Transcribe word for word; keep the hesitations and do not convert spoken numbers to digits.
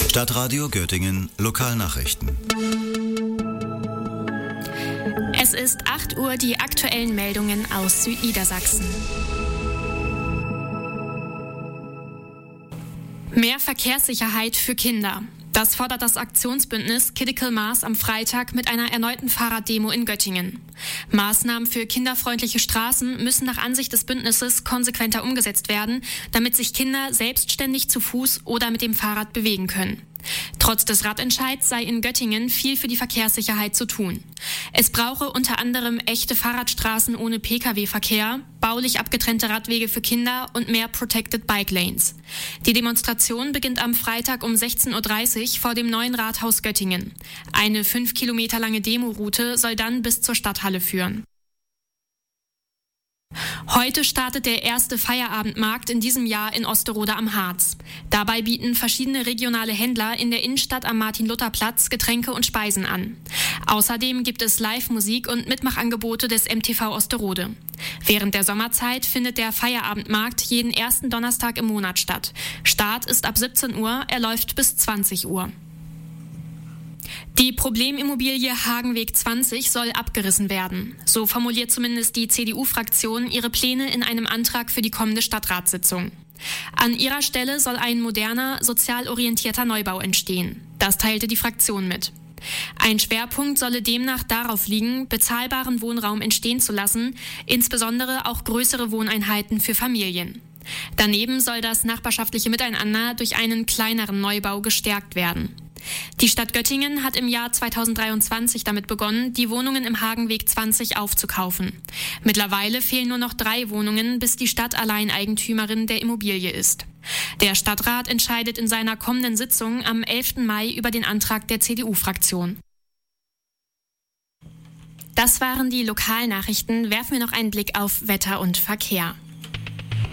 Stadtradio Göttingen Lokalnachrichten. Es ist acht Uhr, die aktuellen Meldungen aus Südniedersachsen. Mehr Verkehrssicherheit für Kinder. Das fordert das Aktionsbündnis Critical Mass am Freitag mit einer erneuten Fahrraddemo in Göttingen. Maßnahmen für kinderfreundliche Straßen müssen nach Ansicht des Bündnisses konsequenter umgesetzt werden, damit sich Kinder selbstständig zu Fuß oder mit dem Fahrrad bewegen können. Trotz des Radentscheids sei in Göttingen viel für die Verkehrssicherheit zu tun. Es brauche unter anderem echte Fahrradstraßen ohne Pkw-Verkehr, baulich abgetrennte Radwege für Kinder und mehr Protected Bike Lanes. Die Demonstration beginnt am Freitag um sechzehn Uhr dreißig vor dem neuen Rathaus Göttingen. Eine fünf Kilometer lange Demoroute soll dann bis zur Stadthalle führen. Heute startet der erste Feierabendmarkt in diesem Jahr in Osterode am Harz. Dabei bieten verschiedene regionale Händler in der Innenstadt am Martin-Luther-Platz Getränke und Speisen an. Außerdem gibt es Live-Musik und Mitmachangebote des M T V Osterode. Während der Sommerzeit findet der Feierabendmarkt jeden ersten Donnerstag im Monat statt. Start ist ab siebzehn Uhr, er läuft bis zwanzig Uhr. Die Problemimmobilie Hagenweg zwanzig soll abgerissen werden. So formuliert zumindest die C D U-Fraktion ihre Pläne in einem Antrag für die kommende Stadtratssitzung. An ihrer Stelle soll ein moderner, sozial orientierter Neubau entstehen. Das teilte die Fraktion mit. Ein Schwerpunkt solle demnach darauf liegen, bezahlbaren Wohnraum entstehen zu lassen, insbesondere auch größere Wohneinheiten für Familien. Daneben soll das nachbarschaftliche Miteinander durch einen kleineren Neubau gestärkt werden. Die Stadt Göttingen hat im Jahr zweitausenddreiundzwanzig damit begonnen, die Wohnungen im Hagenweg zwanzig aufzukaufen. Mittlerweile fehlen nur noch drei Wohnungen, bis die Stadt Alleineigentümerin der Immobilie ist. Der Stadtrat entscheidet in seiner kommenden Sitzung am elften Mai über den Antrag der C D U-Fraktion. Das waren die Lokalnachrichten. Werfen wir noch einen Blick auf Wetter und Verkehr.